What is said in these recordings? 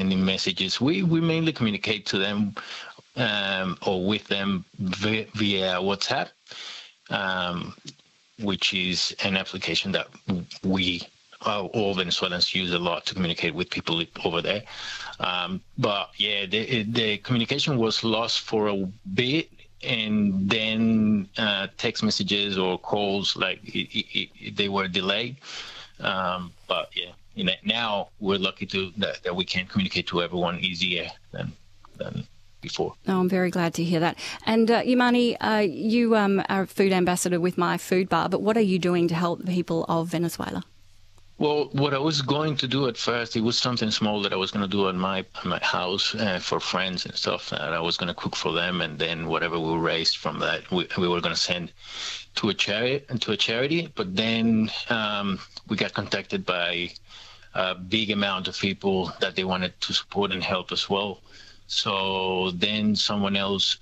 sending messages. We mainly communicate to them or with them via WhatsApp, which is an application that all Venezuelans use a lot to communicate with people over there. But yeah, the communication was lost for a bit, and then text messages or calls, like they were delayed. But yeah, now we're lucky that we can communicate to everyone easier than before. Oh, I'm very glad to hear that. And Yamani, you are a food ambassador with My Food Bar, but what are you doing to help the people of Venezuela? Well, what I was going to do at first, it was something small that I was going to do at my house for friends and stuff. That I was going to cook for them, and then whatever we raised from that, we were going to send to a charity. But then we got contacted by a big amount of people that they wanted to support and help as well. So then someone else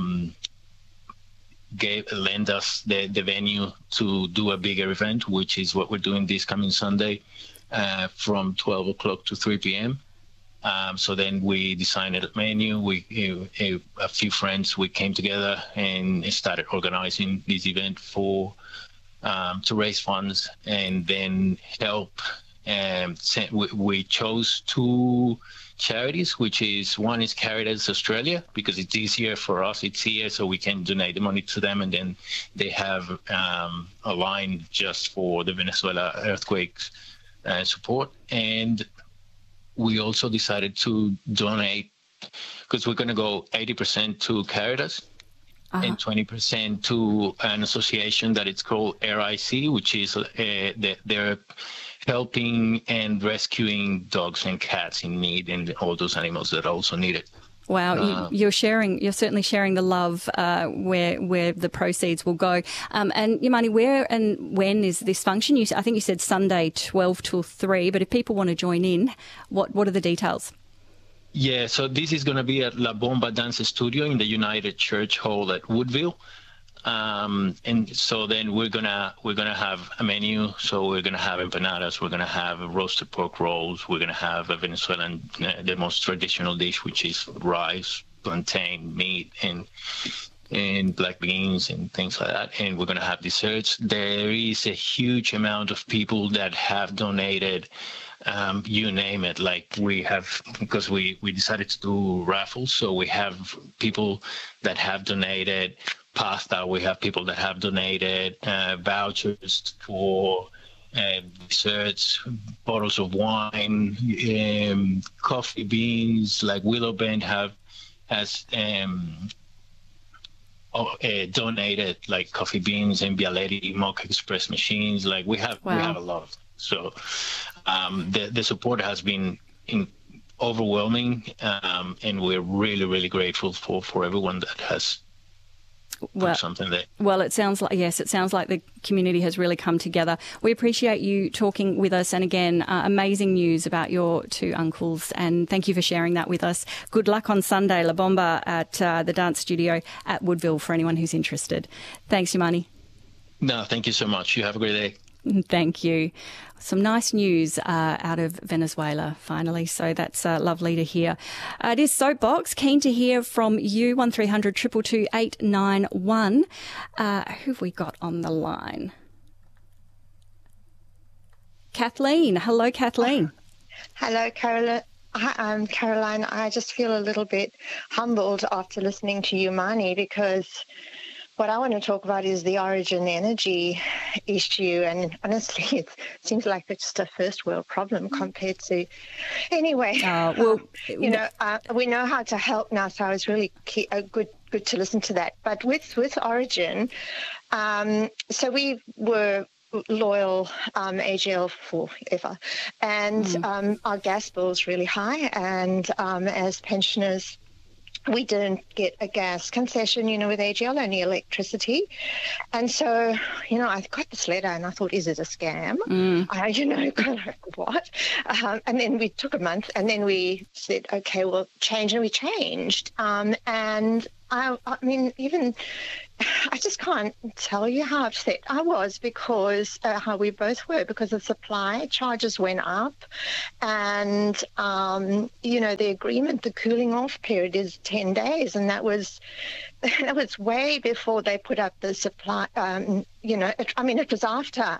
lend us the venue to do a bigger event, which is what we're doing this coming Sunday from 12 o'clock to 3 p.m. So then we designed a menu. A few friends, we came together and started organizing this event to raise funds and then help. We chose two charities, which is one is Caritas Australia, because it's easier for us. It's here, so we can donate the money to them, and then they have a line just for the Venezuela earthquakes support. And we also decided to donate, because we're going to go 80% to Caritas and 20% to an association that it's called RIC, which is they're helping and rescuing dogs and cats in need, and all those animals that also need it. Wow, you're certainly sharing the love where the proceeds will go. And Yamani, where and when is this function? I think you said Sunday 12 till 3, but if people want to join in, what are the details? Yeah, so this is going to be at La Bomba Dance Studio in the United Church Hall at Woodville. And so then we're gonna have a menu. So we're gonna have empanadas, we're gonna have roasted pork rolls, we're gonna have a Venezuelan, the most traditional dish, which is rice, plantain, meat, and black beans and things like that. And we're gonna have desserts. There is a huge amount of people that have donated. You name it. Like we have, because we decided to do raffles, so we have people that have donated pasta. We have people that have donated vouchers for desserts, bottles of wine, coffee beans. Like Willow Bend has donated like coffee beans and Bialetti Mocha Express machines. Like we have a lot of. So the support has been overwhelming, and we're really, really grateful for everyone that has put something there. Well, it sounds like the community has really come together. We appreciate you talking with us, and again, amazing news about your two uncles, and thank you for sharing that with us. Good luck on Sunday, La Bomba at the dance studio at Woodville for anyone who's interested. Thanks, Yamani. No, thank you so much. You have a great day. Thank you. Some nice news out of Venezuela, finally, so that's lovely to hear. It is Soapbox. Keen to hear from you, 1300 222 891. Who have we got on the line? Kathleen. Hello, Kathleen. Hello, Caroline. I'm Caroline. I just feel a little bit humbled after listening to you, Marnie, because what I want to talk about is the Origin Energy issue, and honestly, it seems like it's just a first world problem compared to. Anyway, we know how to help now, so I was really good to listen to that. But with Origin, so we were loyal AGL forever, and our gas bill is really high, and as pensioners, we didn't get a gas concession, with AGL, only electricity. And so, I got this letter and I thought, is it a scam? What? And then we took a month and then we said, okay, we'll change. And we changed. And I mean, even I just can't tell you how upset I was because how we both were, because the supply charges went up, and the agreement, the cooling off period is 10 days, and that was way before they put up the supply. It was after.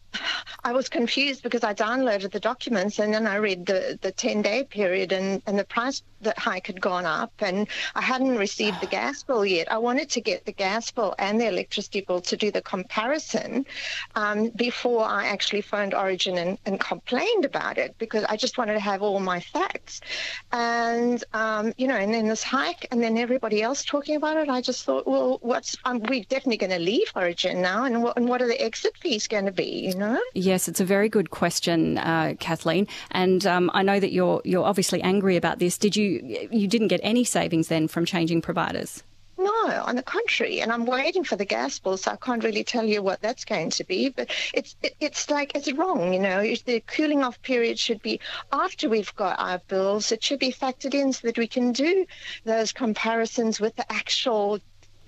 I was confused because I downloaded the documents and then I read the 10-day period and the price hike had gone up, and I hadn't received the gas bill yet. I wanted to get the gas bill and the electricity bill to do the comparison before I actually phoned Origin and complained about it, because I just wanted to have all my facts. And, and then this hike and then everybody else talking about it, I just thought, well, we're definitely going to leave Origin now, and what are the exit fees going to be, Yes, it's a very good question, Kathleen. And I know that you're obviously angry about this. You didn't get any savings then from changing providers? No, on the contrary, and I'm waiting for the gas bill, so I can't really tell you what that's going to be. But it's wrong, The cooling off period should be after we've got our bills. It should be factored in so that we can do those comparisons with the actual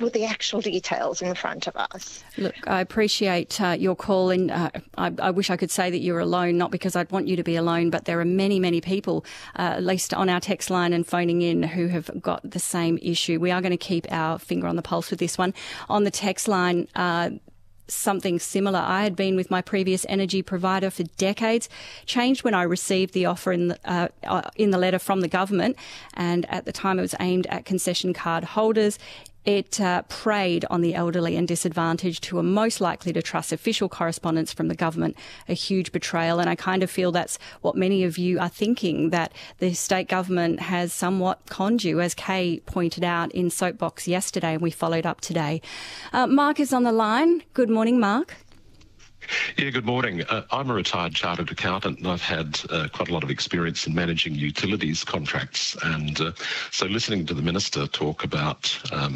details in front of us. Look, I appreciate your call, and I wish I could say that you're alone, not because I'd want you to be alone, but there are many, many people, at least on our text line and phoning in, who have got the same issue. We are going to keep our finger on the pulse with this one. On the text line, something similar. I had been with my previous energy provider for decades, changed when I received the offer in the letter from the government, and at the time it was aimed at concession card holders. It preyed on the elderly and disadvantaged, who are most likely to trust official correspondence from the government. A huge betrayal. And I kind of feel that's what many of you are thinking, that the state government has somewhat conned you, as Kay pointed out in Soapbox yesterday, and we followed up today. Mark is on the line. Good morning, Mark. Yeah, good morning. I'm a retired chartered accountant, and I've had quite a lot of experience in managing utilities contracts. And so listening to the Minister talk about,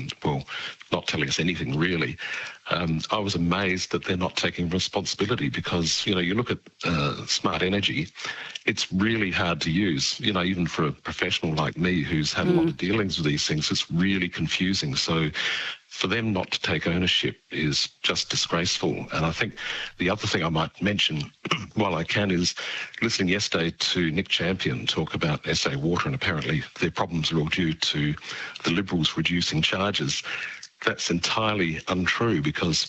not telling us anything really, I was amazed that they're not taking responsibility, because, you look at smart energy, it's really hard to use. Even for a professional like me who's had a lot of dealings with these things, it's really confusing. So for them not to take ownership is just disgraceful. And I think the other thing I might mention while I can is listening yesterday to Nick Champion talk about SA Water, and apparently their problems are all due to the Liberals reducing charges. That's entirely untrue, because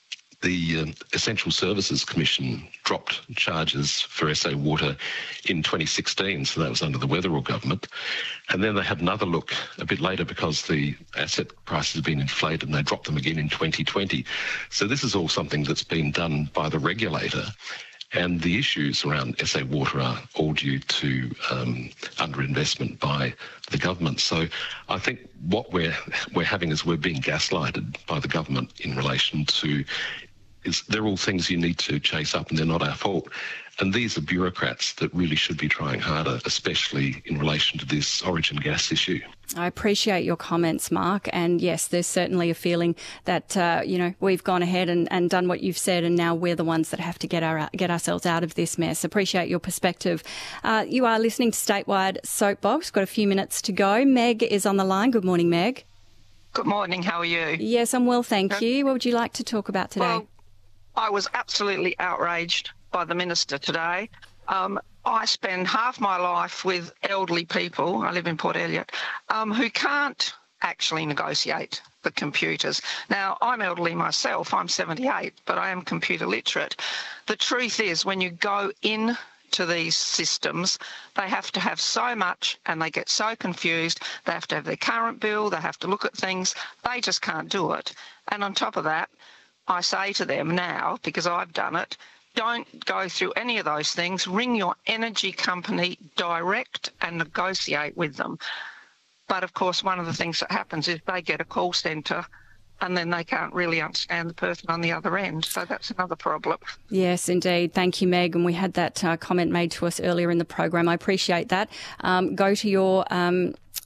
the Essential Services Commission dropped charges for SA Water in 2016, so that was under the Weatherall government. And then they had another look a bit later because the asset prices have been inflated, and they dropped them again in 2020. So this is all something that's been done by the regulator. And the issues around SA Water are all due to underinvestment by the government. So I think what we're having is we're being gaslighted by the government in relation to they're all things you need to chase up, and they're not our fault. And these are bureaucrats that really should be trying harder, especially in relation to this Origin gas issue. I appreciate your comments, Mark. And yes, there's certainly a feeling that, we've gone ahead and done what you've said, and now we're the ones that have to get ourselves out of this mess. Appreciate your perspective. You are listening to Statewide Soapbox. Got a few minutes to go. Meg is on the line. Good morning, Meg. Good morning. How are you? Yes, I'm well, thank you. What would you like to talk about today? Well, I was absolutely outraged by the Minister today. I spend half my life with elderly people, I live in Port Elliot, who can't actually negotiate the computers. Now, I'm elderly myself, I'm 78, but I am computer literate. The truth is, when you go in to these systems, they have to have so much and they get so confused. They have to have their current bill, they have to look at things. They just can't do it. And on top of that, I say to them now, because I've done it, don't go through any of those things. Ring your energy company direct and negotiate with them. But, of course, one of the things that happens is they get a call centre and then they can't really understand the person on the other end. So that's another problem. Yes, indeed. Thank you, Meg. And we had that comment made to us earlier in the program. I appreciate that. Go to your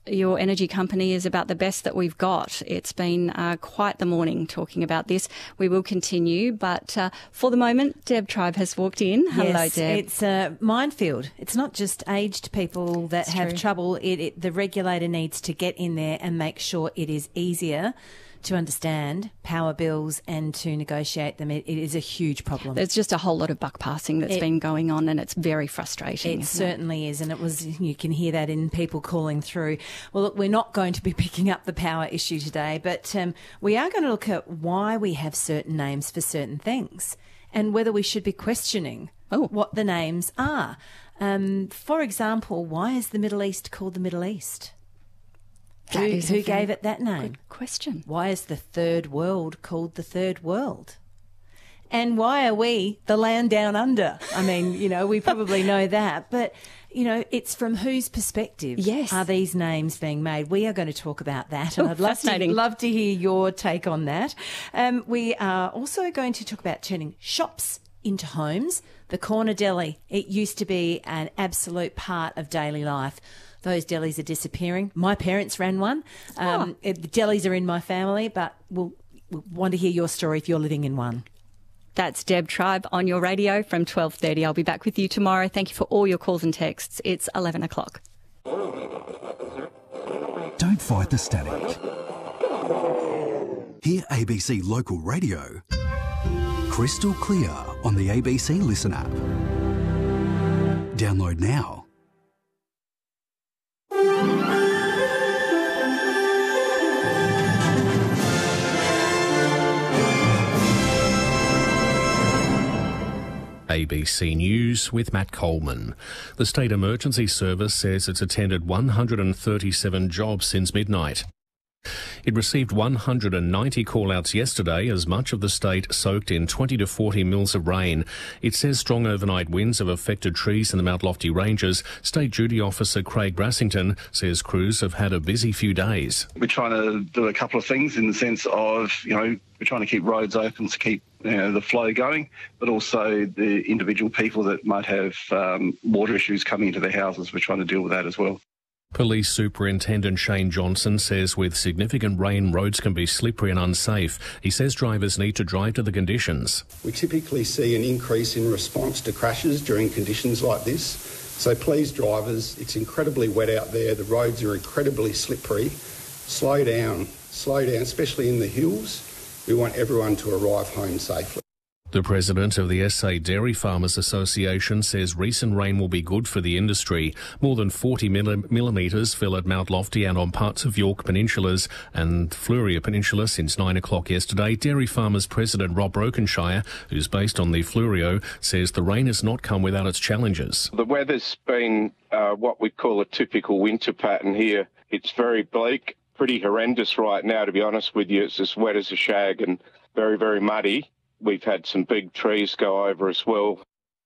your energy company is about the best that we've got. It's been quite the morning talking about this. We will continue, but for the moment, Deb Tribe has walked in. Hello, yes, Deb. It's a minefield. It's not just aged people that have trouble. The regulator needs to get in there and make sure it is easier to understand power bills and to negotiate them. It is a huge problem. There's just a whole lot of buck passing that's been going on, and it's very frustrating. It certainly is, and you can hear that in people calling through. Well, look, we're not going to be picking up the power issue today, but we are going to look at why we have certain names for certain things and whether we should be questioning what the names are. For example, why is the Middle East called the Middle East? Who gave it that name? Good question. Why is the third world called the third world? And why are we the land down under? I mean, we probably know that, but, it's from whose perspective are these names being made? We are going to talk about that, and I'd love to hear your take on that. We are also going to talk about turning shops into homes. The corner deli, it used to be an absolute part of daily life. Those delis are disappearing. My parents ran one. The delis are in my family, but we'll want to hear your story if you're living in one. That's Deb Tribe on your radio from 12:30. I'll be back with you tomorrow. Thank you for all your calls and texts. It's 11 o'clock. Don't fight the static. Hear ABC Local Radio crystal clear on the ABC Listen app. Download now. ABC News with Matt Coleman. The State Emergency Service says it's attended 137 jobs since midnight. It received 190 call-outs yesterday as much of the state soaked in 20 to 40 mils of rain. It says strong overnight winds have affected trees in the Mount Lofty Ranges. State Duty Officer Craig Brassington says crews have had a busy few days. We're trying to do a couple of things in the sense of, we're trying to keep roads open to keep the flow going, but also the individual people that might have water issues coming into their houses. We're trying to deal with that as well. Police Superintendent Shane Johnson says with significant rain, roads can be slippery and unsafe. He says drivers need to drive to the conditions. We typically see an increase in response to crashes during conditions like this. So please, drivers, it's incredibly wet out there. The roads are incredibly slippery. Slow down, especially in the hills. We want everyone to arrive home safely. The president of the SA Dairy Farmers Association says recent rain will be good for the industry. More than 40 millimetres fell at Mount Lofty and on parts of Yorke Peninsulas and Fleurieu Peninsula since 9 o'clock yesterday. Dairy Farmers President Rob Brokenshire, who's based on the Fleurieu, says the rain has not come without its challenges. The weather's been what we call a typical winter pattern here. It's very bleak, pretty horrendous right now, to be honest with you. It's as wet as a shag and very, very muddy. We've had some big trees go over as well.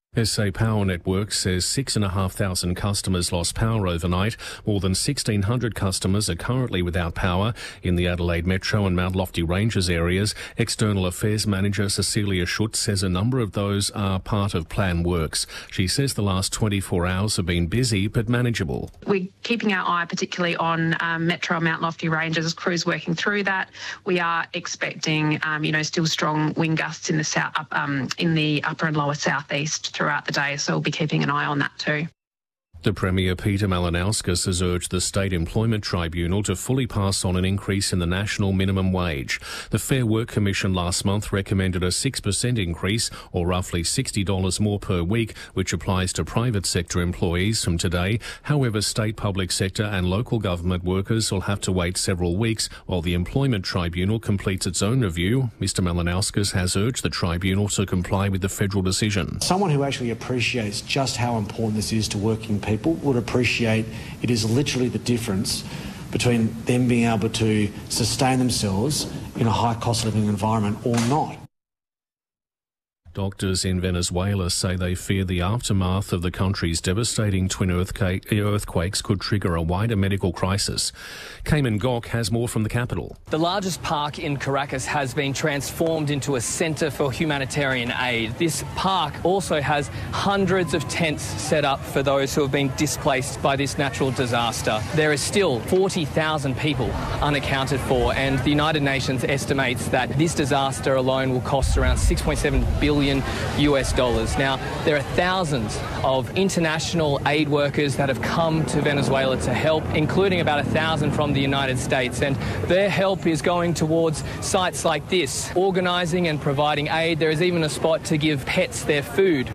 SA Power Network says 6,500 customers lost power overnight. More than 1,600 customers are currently without power in the Adelaide Metro and Mount Lofty Ranges areas. External Affairs Manager Cecilia Schutz says a number of those are part of planned works. She says the last 24 hours have been busy but manageable. We're keeping our eye particularly on Metro and Mount Lofty Ranges, crews working through that. We are expecting, still strong wind gusts in the south, in the upper and lower southeast throughout the day, so we'll be keeping an eye on that too. The Premier Peter Malinauskas has urged the State Employment Tribunal to fully pass on an increase in the national minimum wage. The Fair Work Commission last month recommended a 6% increase, or roughly $60 more per week, which applies to private sector employees from today. However, state, public sector and local government workers will have to wait several weeks while the Employment Tribunal completes its own review. Mr Malinauskas has urged the tribunal to comply with the federal decision. Someone who actually appreciates just how important this is to working people would appreciate it is literally the difference between them being able to sustain themselves in a high cost of living environment or not. Doctors in Venezuela say they fear the aftermath of the country's devastating twin earthquakes could trigger a wider medical crisis. Cayman Gok has more from the capital. The largest park in Caracas has been transformed into a centre for humanitarian aid. This park also has hundreds of tents set up for those who have been displaced by this natural disaster. There is still 40,000 people unaccounted for, and the United Nations estimates that this disaster alone will cost around $6.7 billion. Now, there are thousands of international aid workers that have come to Venezuela to help, including about 1,000 from the United States, and their help is going towards sites like this, organising and providing aid. There is even a spot to give pets their food.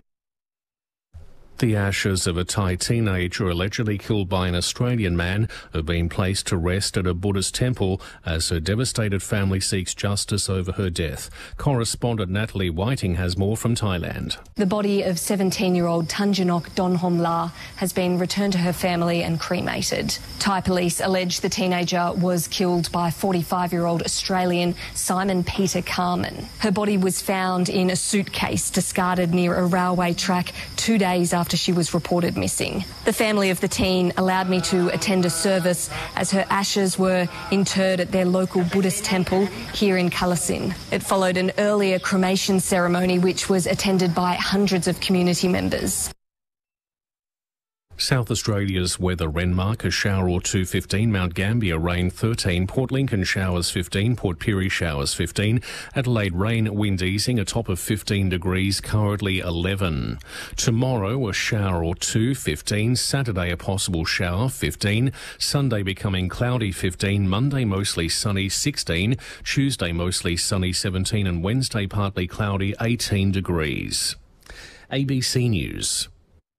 The ashes of a Thai teenager allegedly killed by an Australian man have been placed to rest at a Buddhist temple as her devastated family seeks justice over her death. Correspondent Natalie Whiting has more from Thailand. The body of 17-year-old Tanjanok Donhom-La has been returned to her family and cremated. Thai police allege the teenager was killed by 45-year-old Australian Simon Peter Carman. Her body was found in a suitcase discarded near a railway track 2 days after she was reported missing. The family of the teen allowed me to attend a service as her ashes were interred at their local Buddhist temple here in Kalasin. It followed an earlier cremation ceremony which was attended by hundreds of community members. South Australia's weather: Renmark, a shower or two 15, Mount Gambier rain 13, Port Lincoln showers 15, Port Pirie showers 15, Adelaide rain, wind easing, a top of 15 degrees, currently 11. Tomorrow a shower or two 15, Saturday a possible shower 15, Sunday becoming cloudy 15, Monday mostly sunny 16, Tuesday mostly sunny 17 and Wednesday partly cloudy 18 degrees. ABC News.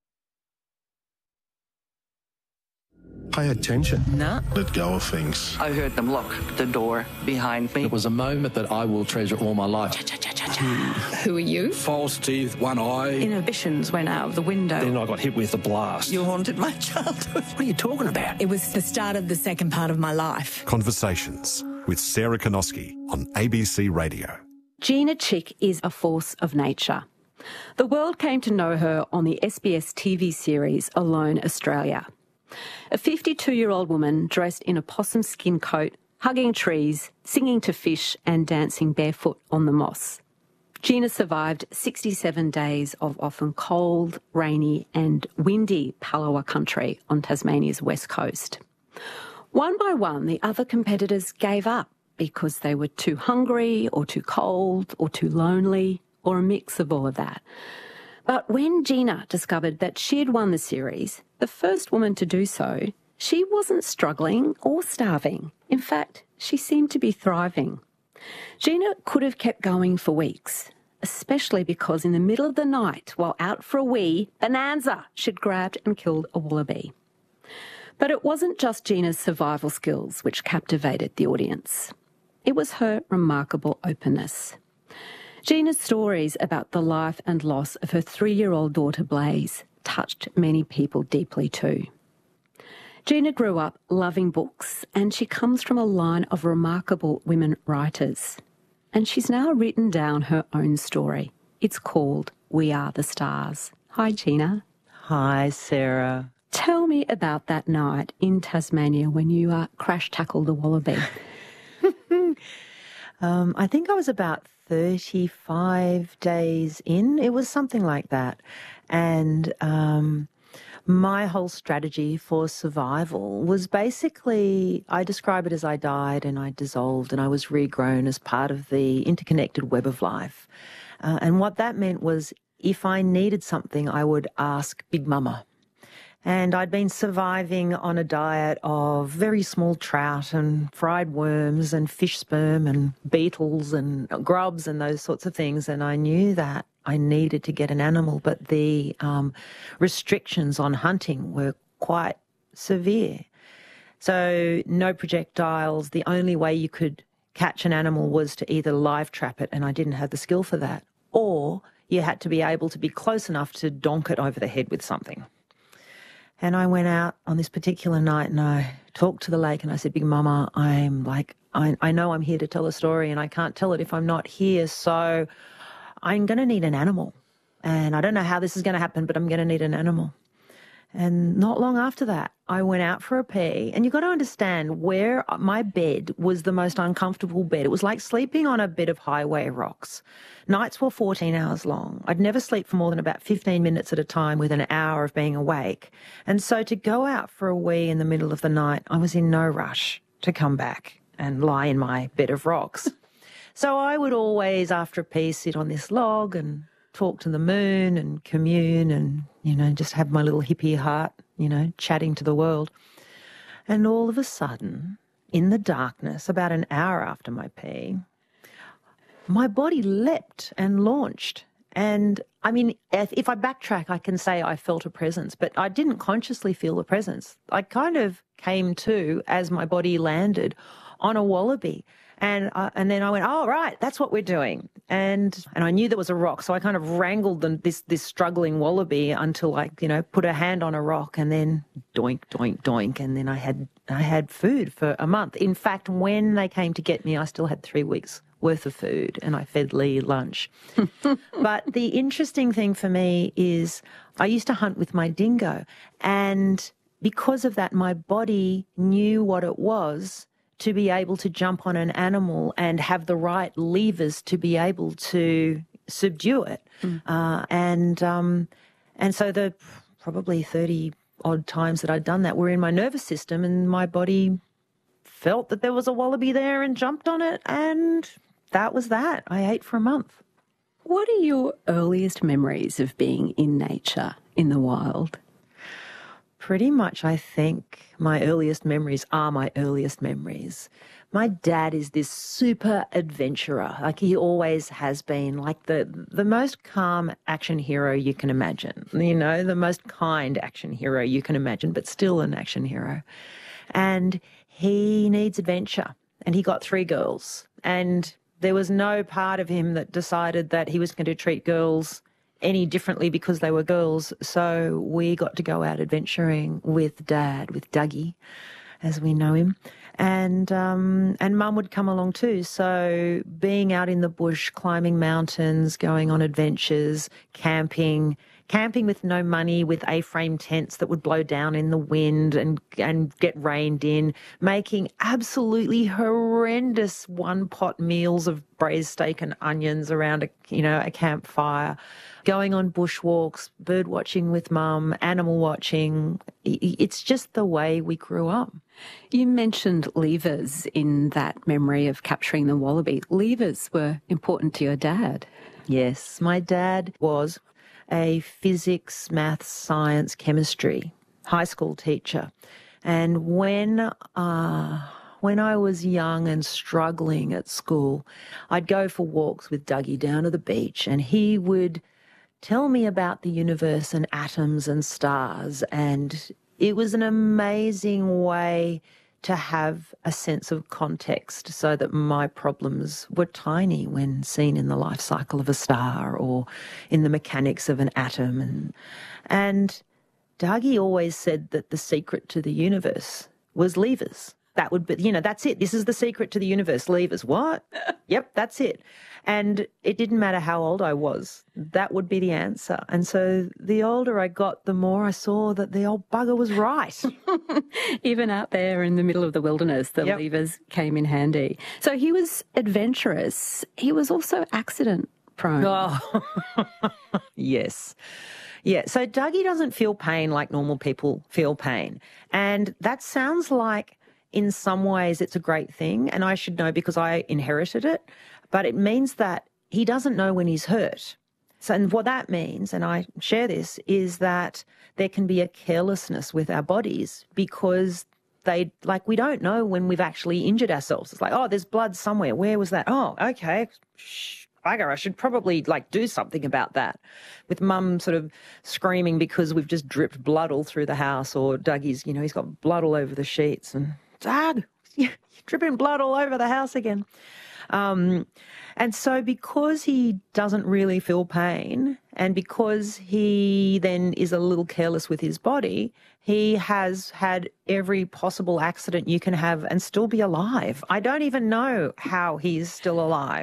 Pay attention. No. Let go of things. I heard them lock the door behind me. It was a moment that I will treasure all my life. Who are you? False teeth, one eye. Inhibitions went out of the window. Then I got hit with a blast. You haunted my childhood. What are you talking about? It was the start of the second part of my life. Conversations with Sarah Konoski on ABC Radio. Gina Chick is a force of nature. The world came to know her on the SBS TV series Alone Australia. A 52-year-old woman dressed in a possum skin coat, hugging trees, singing to fish and dancing barefoot on the moss. Gina survived 67 days of often cold, rainy and windy Palawa country on Tasmania's west coast. One by one, the other competitors gave up because they were too hungry or too cold or too lonely or a mix of all of that. But when Gina discovered that she had won the series, the first woman to do so, she wasn't struggling or starving. In fact, she seemed to be thriving. Gina could have kept going for weeks, especially because in the middle of the night, while out for a wee, bonanza, she'd grabbed and killed a wallaby. But it wasn't just Gina's survival skills which captivated the audience. It was her remarkable openness. Gina's stories about the life and loss of her 3-year-old daughter Blaze touched many people deeply too. Gina grew up loving books, and she comes from a line of remarkable women writers. And she's now written down her own story. It's called We Are the Stars. Hi, Gina. Hi, Sarah. Tell me about that night in Tasmania when you crash-tackled a wallaby. I think I was about 35 days in. It was something like that. And my whole strategy for survival was basically, I describe it as I died and I dissolved and I was regrown as part of the interconnected web of life. And what that meant was if I needed something, I would ask Big Mama. And I'd been surviving on a diet of very small trout and fried worms and fish sperm and beetles and grubs and those sorts of things. And I knew that I needed to get an animal, but the restrictions on hunting were quite severe. So no projectiles. The only way you could catch an animal was to either live trap it, and I didn't have the skill for that, or you had to be able to be close enough to donk it over the head with something. And I went out on this particular night and I talked to the lake and I said, Big Mama, I know I'm here to tell a story and I can't tell it if I'm not here. So I'm going to need an animal. And I don't know how this is going to happen, but I'm going to need an animal. And not long after that, I went out for a pee. And you've got to understand where my bed was the most uncomfortable bed. It was like sleeping on a bed of highway rocks. Nights were 14 hours long. I'd never sleep for more than about 15 minutes at a time with an hour of being awake. And so to go out for a wee in the middle of the night, I was in no rush to come back and lie in my bed of rocks. So I would always, after a pee, sit on this log and talk to the moon and commune and, just have my little hippie heart, chatting to the world. And all of a sudden, in the darkness, about an hour after my pee, my body leapt and launched. And, if I backtrack, I can say I felt a presence, but I didn't consciously feel a presence. I kind of came to, as my body landed, on a wallaby. And then I went, oh, right, that's what we're doing. And I knew there was a rock, so I kind of wrangled this struggling wallaby until I, put a hand on a rock and then doink, doink, doink. And then I had food for a month. In fact, when they came to get me, I still had 3 weeks worth of food and I fed Lee lunch. But the interesting thing for me is I used to hunt with my dingo. And because of that, my body knew what it was to be able to jump on an animal and have the right levers to be able to subdue it. And so the probably 30 odd times that I'd done that were in my nervous system, and my body felt that there was a wallaby there and jumped on it, and that was that. I ate for a month. What are your earliest memories of being in nature, in the wild? Pretty much, I think my earliest memories are my earliest memories. My dad is this super adventurer. Like he always has been, like the most calm action hero you can imagine, the most kind action hero you can imagine, but still an action hero. And he needs adventure. And he got 3 girls. And there was no part of him that decided that he was going to treat girls any differently because they were girls. So we got to go out adventuring with Dad, with Dougie, as we know him. And Mum would come along too. So being out in the bush, climbing mountains, going on adventures, camping with no money, with A-frame tents that would blow down in the wind and get rained in, making absolutely horrendous one-pot meals of braised steak and onions around a campfire, going on bushwalks, bird watching with Mum, animal watching. It's just the way we grew up. You mentioned levers in that memory of capturing the wallaby. Levers were important to your dad. Yes, my dad was a physics, maths, science, chemistry high school teacher. And when I was young and struggling at school, I'd go for walks with Dougie down to the beach, and he would tell me about the universe and atoms and stars. And it was an amazing way to have a sense of context so that my problems were tiny when seen in the life cycle of a star or in the mechanics of an atom. And Dougie always said that the secret to the universe was levers. That would be, that's it. This is the secret to the universe, levers. What? Yep, that's it. And it didn't matter how old I was. That would be the answer. And so the older I got, the more I saw that the old bugger was right. Even out there in the middle of the wilderness, the levers came in handy. So he was adventurous. He was also accident prone. Oh, yes. Yeah, so Dougie doesn't feel pain like normal people feel pain. And that sounds like, in some ways, it's a great thing, and I should know because I inherited it, but it means that he doesn't know when he's hurt. So, and what that means, and I share this, is that there can be a carelessness with our bodies because we don't know when we've actually injured ourselves. It's like, oh, there's blood somewhere. Where was that? Oh, okay. I should probably do something about that. With Mum sort of screaming because we've just dripped blood all through the house, or Dougie's, he's got blood all over the sheets, and Dad, you're dripping blood all over the house again. And so because he doesn't really feel pain, and because he then is a little careless with his body, he has had every possible accident you can have and still be alive. I don't even know how he's still alive.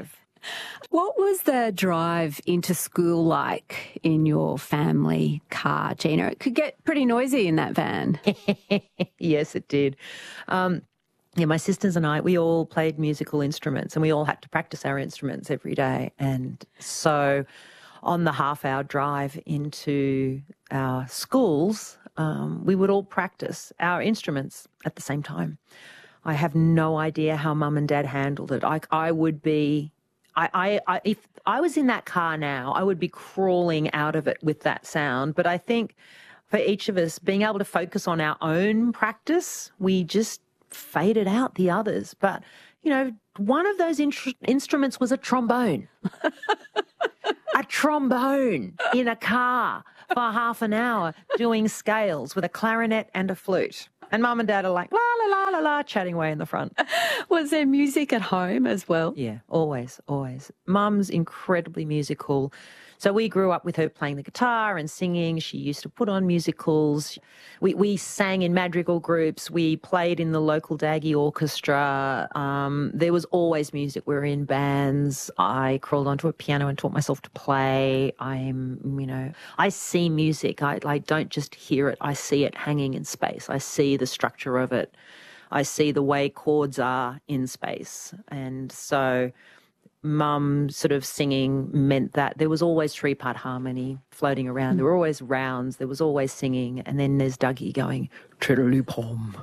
What was the drive into school like in your family car, Gina? It could get pretty noisy in that van. Yes, it did. Yeah, my sisters and I, we all played musical instruments and we all had to practice our instruments every day. And so on the half-hour drive into our schools, we would all practice our instruments at the same time. I have no idea how Mum and Dad handled it. I would be... if I was in that car now, I would be crawling out of it with that sound. But I think for each of us, being able to focus on our own practice, we just faded out the others. But, you know, one of those instruments was a trombone. A trombone in a car for half an hour doing scales with a clarinet and a flute. And Mum and Dad are like, la, la, la, la, la, chatting away in the front. Was there music at home as well? Yeah, always, always. Mum's incredibly musical. So we grew up with her playing the guitar and singing. She used to put on musicals. We sang in madrigal groups. We played in the local Daggy orchestra. There was always music. We were in bands. I crawled onto a piano and taught myself to play. I see music. I don't just hear it. I see it hanging in space. I see the structure of it. I see the way chords are in space. And so Mum sort of singing meant that there was always three-part harmony floating around. There were always rounds. There was always singing. And then there's Dougie going, tiddly-pom.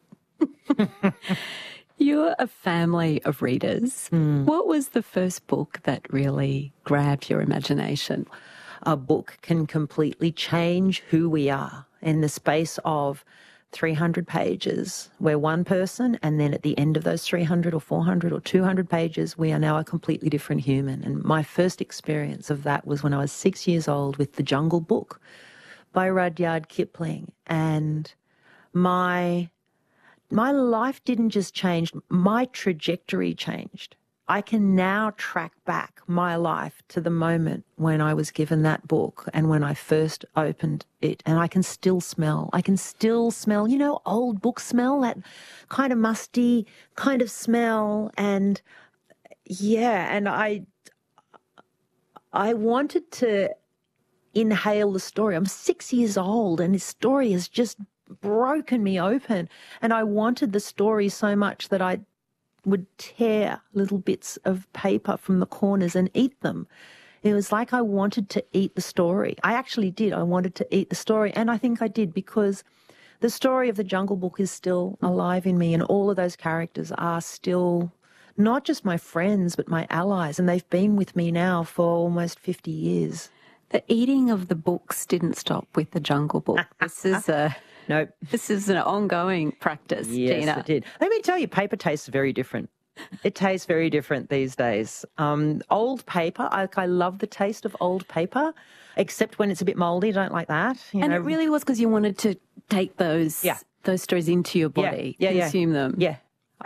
You're a family of readers. What was the first book that really grabbed your imagination? A book can completely change who we are in the space of 300 pages. We're one person, and then at the end of those 300 or 400 or 200 pages, we are now a completely different human. And my first experience of that was when I was 6 years old with The Jungle Book by Rudyard Kipling. And my life didn't just change, my trajectory changed. I can now track back my life to the moment when I was given that book and when I first opened it, and I can still smell, you know, old book smell, that kind of musty kind of smell. And yeah, and I wanted to inhale the story. I'm 6 years old and this story has just broken me open, and I wanted the story so much that I would tear little bits of paper from the corners and eat them. It was like I wanted to eat the story. I actually did. I wanted to eat the story, and I think I did, because the story of The Jungle Book is still alive in me, and all of those characters are still not just my friends but my allies, and they've been with me now for almost 50 years. The eating of the books didn't stop with The Jungle Book. This is Nope. This is an ongoing practice, yes, Gina. It did. Let me tell you, paper tastes very different. It tastes very different these days. Old paper, I love the taste of old paper, except when it's a bit mouldy. I don't like that. And it really was because you wanted to take those stories into your body, consume them. Yeah.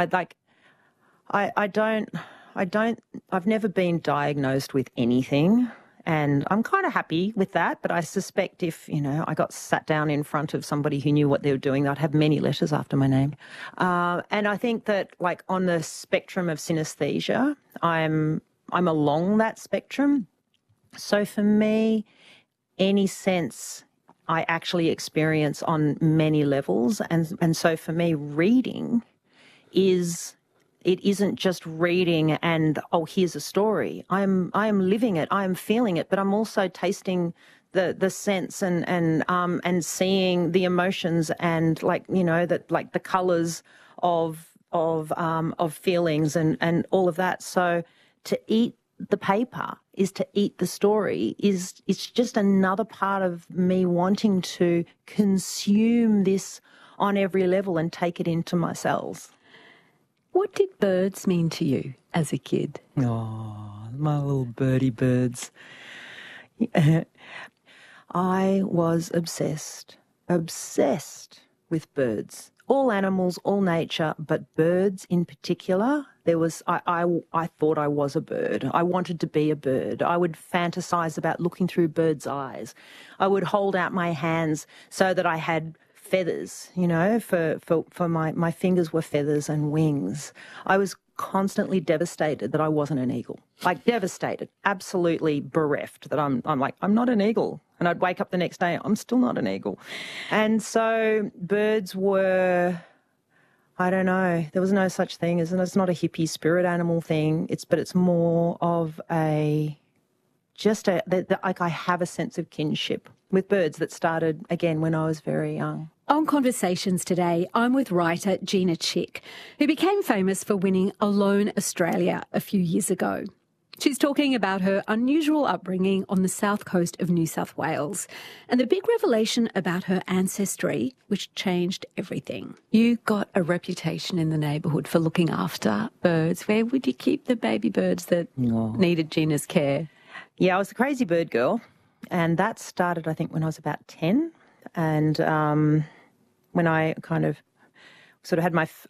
I've never been diagnosed with anything. And I'm kind of happy with that, but I suspect if, you know, I got sat down in front of somebody who knew what they were doing, I'd have many letters after my name. And I think that, like, on the spectrum of synesthesia, I'm along that spectrum. So for me, any sense I actually experience on many levels. And so for me, reading it isn't just reading and, oh, here's a story. I am living it. I am feeling it, but I'm also tasting the sense and seeing the emotions and, like, you know, that, like, the colours of feelings and all of that. So to eat the paper is to eat the story. It's just another part of me wanting to consume this on every level and take it into my cells. What did birds mean to you as a kid? Oh, my little birdie birds. I was obsessed with birds. All animals, all nature, but birds in particular. I thought I was a bird. I wanted to be a bird. I would fantasize about looking through birds' eyes. I would hold out my hands so that I had feathers, for my fingers were feathers and wings. I was constantly devastated that I wasn't an eagle. Like devastated, absolutely bereft that I'm not an eagle. And I'd wake up the next day, I'm still not an eagle. And so birds were, I don't know, there was no such thing as, and it's not a hippie spirit animal thing, but it's more of I have a sense of kinship with birds that started, again, when I was very young. On Conversations today, I'm with writer Gina Chick, who became famous for winning Alone Australia a few years ago. She's talking about her unusual upbringing on the south coast of New South Wales and the big revelation about her ancestry, which changed everything. You got a reputation in the neighbourhood for looking after birds. Where would you keep the baby birds that needed Gina's care? Yeah, I was the crazy bird girl, and that started, I think, when I was about 10. And when I kind of sort of had my